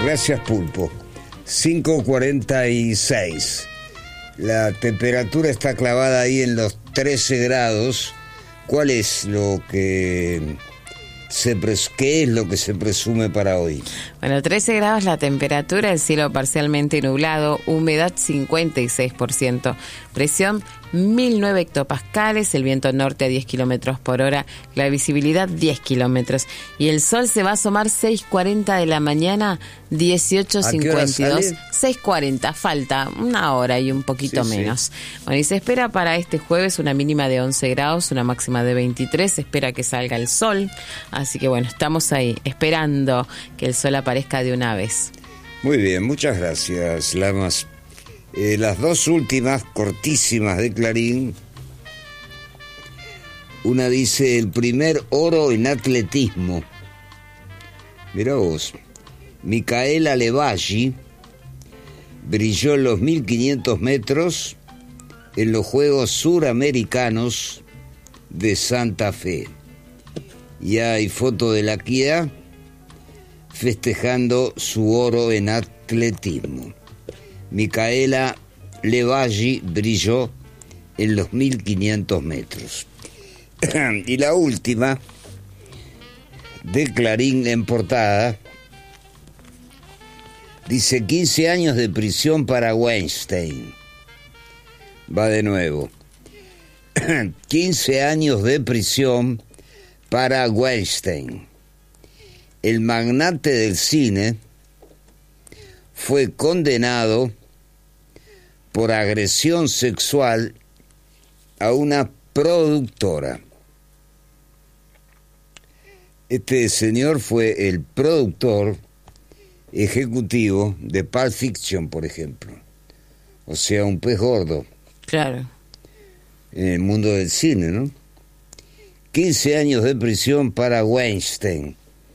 Gracias, Pulpo. 5:46. La temperatura está clavada ahí en los 13 grados. ¿Cuál es lo que qué es lo que se presume para hoy? Bueno, 13 grados la temperatura, el cielo parcialmente nublado, humedad 56%, presión 1009 hectopascales, el viento norte a 10 kilómetros por hora, la visibilidad 10 kilómetros. Y el sol se va a asomar 6:40 de la mañana, 18:52. 6:40, falta una hora y un poquito menos. Bueno, y se espera para este jueves una mínima de 11 grados, una máxima de 23. Se espera que salga el sol. Así que bueno, estamos ahí esperando que el sol aparezca de una vez. Muy bien, muchas gracias, Lamas. Las dos últimas, cortísimas de Clarín. Una dice: el primer oro en atletismo. Mirá vos. Micaela Levalli brilló en los 1500 metros en los Juegos Suramericanos de Santa Fe. Y hay foto de la Kia festejando su oro en atletismo. Micaela Levalli brilló en los 1500 metros. Y la última, de Clarín en portada, dice: 15 años de prisión para Weinstein. Va de nuevo. 15 años de prisión para Weinstein. El magnate del cine fue condenado por agresión sexual a una productora. Este señor fue el productor ejecutivo de Pulp Fiction, por ejemplo. O sea, un pez gordo. Claro. En el mundo del cine, ¿no? 15 años de prisión para Weinstein,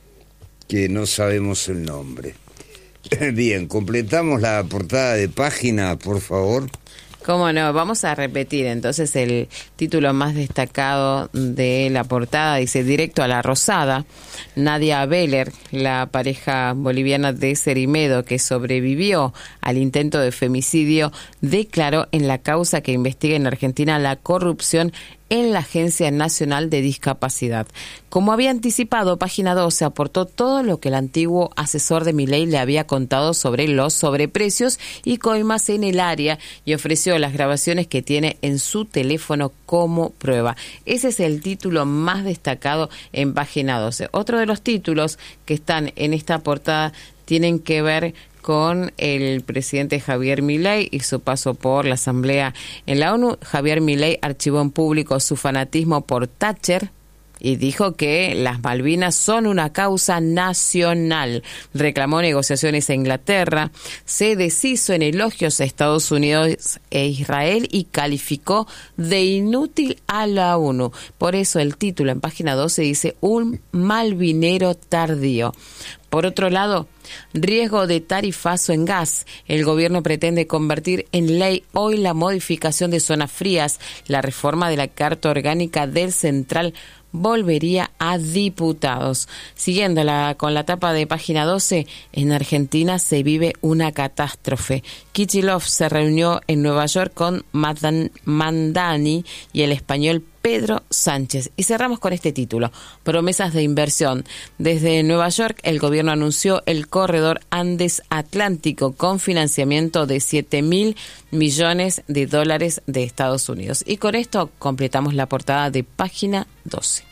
que no sabemos el nombre. Bien, completamos la portada de página, por favor. Cómo no, vamos a repetir entonces el título más destacado de la portada. Dice: directo a la rosada. Nadia Beller, la pareja boliviana de Cerimedo que sobrevivió al intento de femicidio, declaró en la causa que investiga en Argentina la corrupción en la Agencia Nacional de Discapacidad. Como había anticipado, Página 12 aportó todo lo que el antiguo asesor de Milei le había contado sobre los sobreprecios y coimas en el área y ofreció las grabaciones que tiene en su teléfono como prueba. Ese es el título más destacado en Página 12. Otro de los títulos que están en esta portada tienen que ver con el presidente Javier Milei y su paso por la Asamblea en la ONU. Javier Milei archivó en público su fanatismo por Thatcher y dijo que las Malvinas son una causa nacional. Reclamó negociaciones a Inglaterra, se deshizo en elogios a Estados Unidos e Israel y calificó de inútil a la ONU. Por eso el título en Página 12 dice: un malvinero tardío. Por otro lado, riesgo de tarifazo en gas. El gobierno pretende convertir en ley hoy la modificación de zonas frías. La reforma de la Carta Orgánica del Central volvería a diputados. Siguiendo con la tapa de Página 12, en Argentina se vive una catástrofe. Kicillof se reunió en Nueva York con Mandani y el español Pedro Sánchez. Y cerramos con este título: promesas de inversión. Desde Nueva York, el gobierno anunció el corredor Andes Atlántico con financiamiento de $7.000 millones de Estados Unidos. Y con esto completamos la portada de Página 12.